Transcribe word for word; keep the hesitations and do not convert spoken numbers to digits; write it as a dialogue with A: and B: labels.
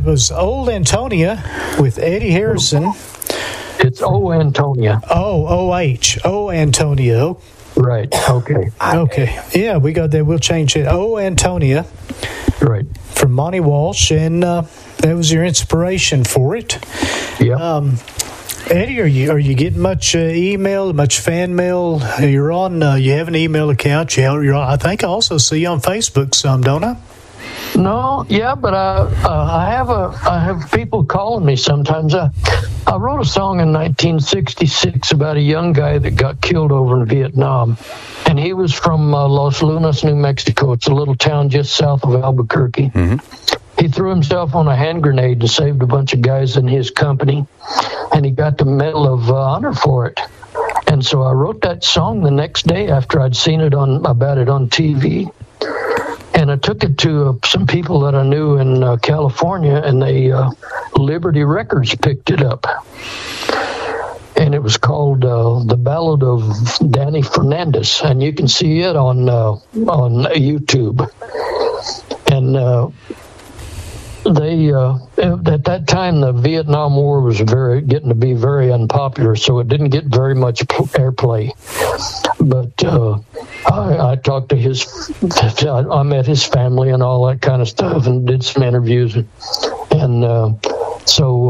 A: was Old Antonia with Eddie Harrison.
B: It's O Antonia.
A: Oh, O H. O Antonio.
B: Right. Okay.
A: Okay. Yeah, we got that. We'll change it. O Antonia.
B: Right.
A: From Monty Walsh, and uh, that was your inspiration for it.
B: Yeah.
A: Um, Eddie, are you are you getting much uh, email, much fan mail? You're on. Uh, you have an email account. You, you're on, I think I also see you on Facebook some, don't I?
B: No, yeah, but I, uh, I have a, I have people calling me sometimes. I, I wrote a song in nineteen sixty-six about a young guy that got killed over in Vietnam, and he was from uh, Los Lunas, New Mexico. It's a little town just south of Albuquerque. Mm-hmm. He threw himself on a hand grenade and saved a bunch of guys in his company, and he got the Medal of uh, Honor for it. And so I wrote that song the next day after I'd seen it on about it on T V. And I took it to uh, some people that I knew in uh, California, and they uh, Liberty Records picked it up. And it was called uh, The Ballad of Danny Fernandez, and you can see it on uh, on YouTube. And uh, they uh, at that time the Vietnam War was very getting to be very unpopular, so it didn't get very much airplay. But uh, I, I talked to his, I met his family and all that kind of stuff, and did some interviews, and uh, so.